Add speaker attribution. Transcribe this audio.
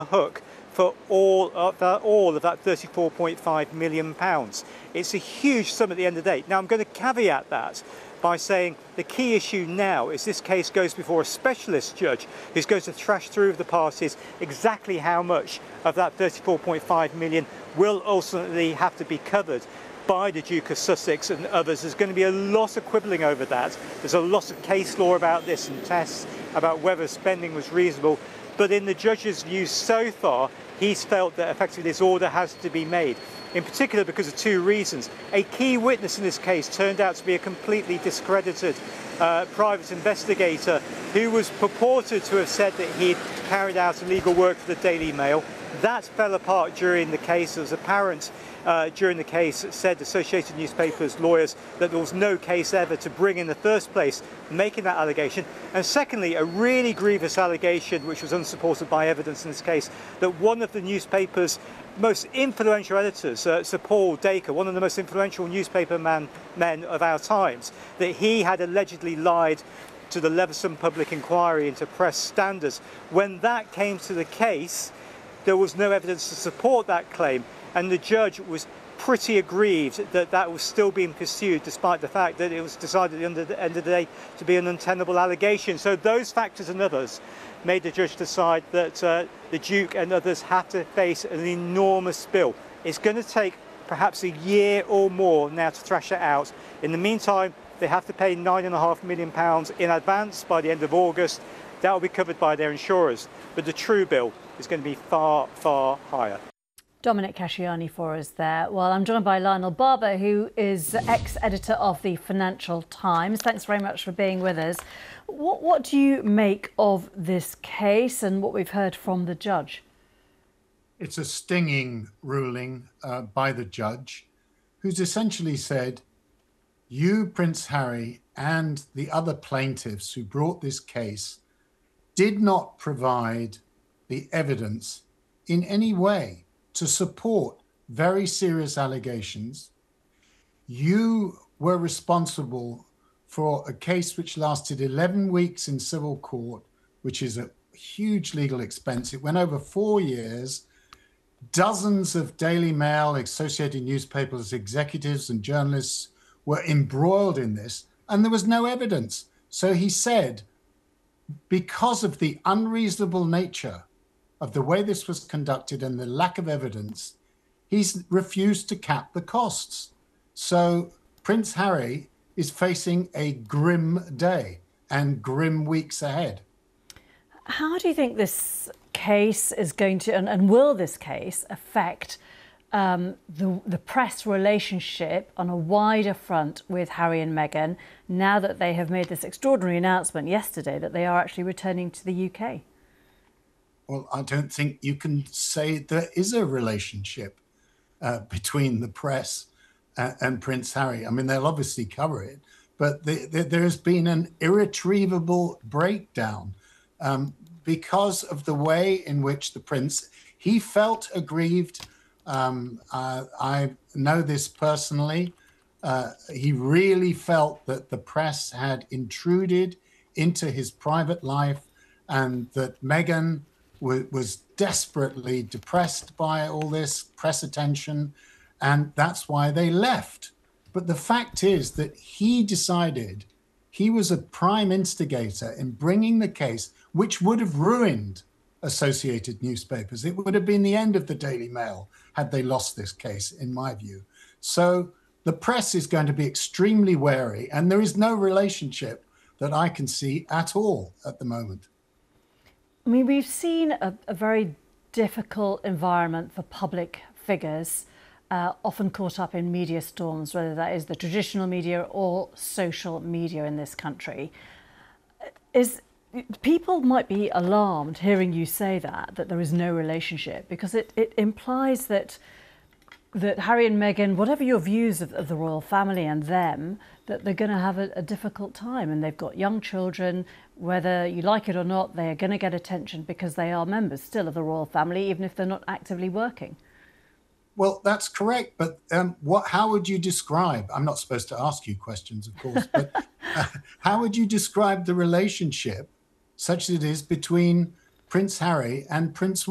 Speaker 1: hook for all of that £34.5 million. It's a huge sum at the end of the day. Now, I'm going to caveat that by saying the key issue now is this case goes before a specialist judge who's going to thrash through with the parties exactly how much of that 34.5 million will ultimately have to be covered by the Duke of Sussex and others. There's going to be a lot of quibbling over that. There's a lot of case law about this and tests about whether spending was reasonable. But in the judge's view so far, he's felt that effectively this order has to be made, in particular because of two reasons. A key witness in this case turned out to be a completely discredited private investigator who was purported to have said that he'd carried out illegal work for the Daily Mail. That fell apart during the case. It was apparent during the case, said Associated Newspapers lawyers, that there was no case ever to bring in the first place making that allegation. And secondly, a really grievous allegation, which was unsupported by evidence in this case, that one of the newspaper's most influential editors, Sir Paul Dacre, one of the most influential newspaper men of our times, that he had allegedly lied to the Leveson Public Inquiry into press standards. When that came to the case, there was no evidence to support that claim, and the judge was pretty aggrieved that that was still being pursued, despite the fact that it was decided at the end of the day to be an untenable allegation. So those factors and others made the judge decide that the Duke and others have to face an enormous bill. It's going to take perhaps a year or more now to thrash it out. In the meantime, they have to pay £9.5 million in advance by the end of August. That will be covered by their insurers. But the true bill is going to be far, far higher.
Speaker 2: Dominic Casciani for us there. Well, I'm joined by Lionel Barber, who is ex-editor of the Financial Times. Thanks very much for being with us. What do you make of this case and what we've heard from the judge?
Speaker 3: It's a stinging ruling by the judge, who's essentially said, you, Prince Harry, and the other plaintiffs who brought this case did not provide the evidence in any way to support very serious allegations. You were responsible for a case which lasted 11 weeks in civil court, which is a huge legal expense. It went over 4 years. Dozens of Daily Mail, Associated Newspapers, executives and journalists were embroiled in this, and there was no evidence. So he said, because of the unreasonable nature of the way this was conducted and the lack of evidence, he's refused to cap the costs. So Prince Harry is facing a grim day and grim weeks ahead.
Speaker 2: How do you think this case is going to, and will this case affect the press relationship on a wider front with Harry and Meghan, now that they have made this extraordinary announcement yesterday that they are actually returning to the UK?
Speaker 3: Well, I don't think you can say there is a relationship between the press and Prince Harry. I mean, they'll obviously cover it, but there has been an irretrievable breakdown because of the way in which the prince, he felt aggrieved. I know this personally. He really felt that the press had intruded into his private life and that Meghan was desperately depressed by all this press attention, and that's why they left. But the fact is that he decided he was a prime instigator in bringing the case, which would have ruined Associated Newspapers. It would have been the end of the Daily Mail had they lost this case, in my view. So the press is going to be extremely wary, and there is no relationship that I can see at all at the moment.
Speaker 2: I mean, we've seen a very difficult environment for public figures, often caught up in media storms, whether that is the traditional media or social media in this country. People might be alarmed hearing you say that there is no relationship, because it implies that Harry and Meghan, whatever your views of the royal family and them, that they're going to have a difficult time, and they've got young children. Whether you like it or not, they are going to get attention because they are members still of the royal family, even if they're not actively working.
Speaker 3: Well, that's correct. But how would you describe, I'm not supposed to ask you questions, of course, but how would you describe the relationship such as it is between Prince Harry and Prince